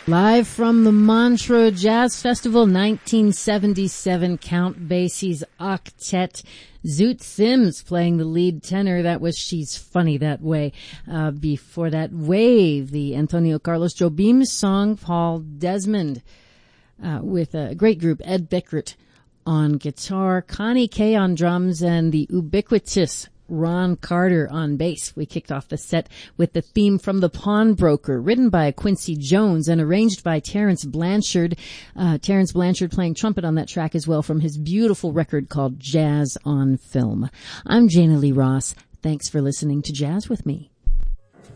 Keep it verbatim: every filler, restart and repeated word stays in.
Live from the Montreux Jazz Festival nineteen seventy-seven, Count Basie's Octet. Zoot Sims playing the lead tenor. That was She's Funny That Way. Uh, before that, Wave, the Antonio Carlos Jobim song. Paul Desmond uh, with a great group, Ed Bickert on guitar, Connie Kay on drums, and the ubiquitous Ron Carter on bass. We kicked off the set with the theme from The Pawnbroker, written by Quincy Jones and arranged by Terrence Blanchard. Uh, Terrence Blanchard playing trumpet on that track as well from his beautiful record called Jazz on Film. I'm Jana Lee Ross. Thanks for listening to Jazz with Me.